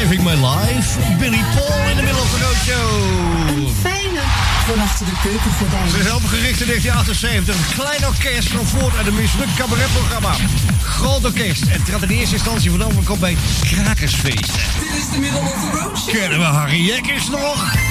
Living My Life. Billy Paul in de middel van de roadshow. Een fijne van achter de keukengordijn. Ze is opgericht in 1978. Een klein orkest van voort uit een mislukt cabaretprogramma. Groot orkest. En trad in eerste instantie van overkant bij krakersfeesten. Dit is de middel of the roadshow. Kennen we Harry Jekkers nog?